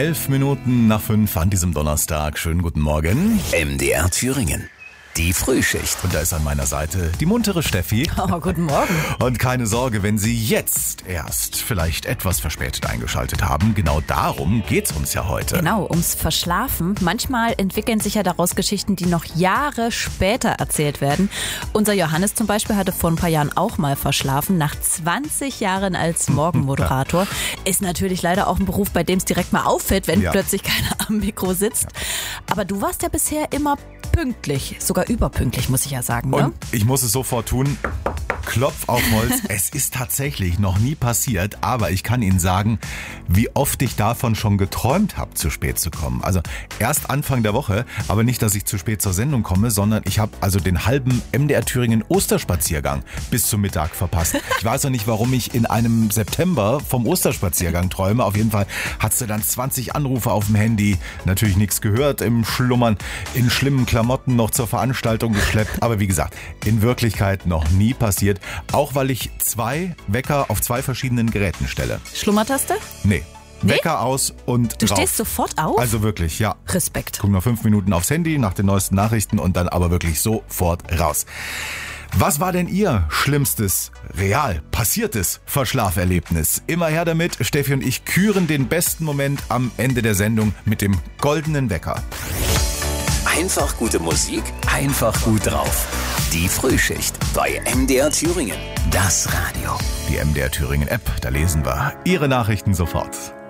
11:11 an diesem Donnerstag. Schönen guten Morgen. MDR Thüringen. Die Frühschicht. Und da ist an meiner Seite die muntere Steffi. Oh, guten Morgen. Und keine Sorge, wenn Sie jetzt erst vielleicht etwas verspätet eingeschaltet haben, genau darum geht's uns ja heute. Genau, ums Verschlafen. Manchmal entwickeln sich ja daraus Geschichten, die noch Jahre später erzählt werden. Unser Johannes zum Beispiel hatte vor ein paar Jahren auch mal verschlafen, nach 20 Jahren als Morgenmoderator. Ist natürlich leider auch ein Beruf, bei dem es direkt mal auffällt, wenn plötzlich keiner am Mikro sitzt. Aber du warst ja bisher immer pünktlich, sogar überpünktlich, muss ich ja sagen. Ne? Und ich muss es sofort tun. Klopf auf Holz. Es ist tatsächlich noch nie passiert, aber ich kann Ihnen sagen, wie oft ich davon schon geträumt habe, zu spät zu kommen. Also erst Anfang der Woche, aber nicht, dass ich zu spät zur Sendung komme, sondern ich habe also den halben MDR Thüringen Osterspaziergang bis zum Mittag verpasst. Ich weiß noch nicht, warum ich in einem September vom Osterspaziergang träume. Auf jeden Fall hattest du dann 20 Anrufe auf dem Handy, natürlich nichts gehört im Schlummern, in schlimmen Klamotten noch zur Veranstaltung geschleppt. Aber wie gesagt, in Wirklichkeit noch nie passiert. Auch weil ich 2 Wecker auf 2 verschiedenen Geräten stelle. Schlummertaste? Nee. Wecker aus und Du drauf. stehst sofort auf? Also wirklich, ja. Respekt. Guck noch 5 Minuten aufs Handy nach den neuesten Nachrichten und dann aber wirklich sofort raus. Was war denn Ihr schlimmstes, real passiertes Verschlaferlebnis? Immer her damit, Steffi und ich küren den besten Moment am Ende der Sendung mit dem goldenen Wecker. Einfach gute Musik, einfach gut drauf. Die Frühschicht bei MDR Thüringen. Das Radio. Die MDR Thüringen App, da lesen wir Ihre Nachrichten sofort.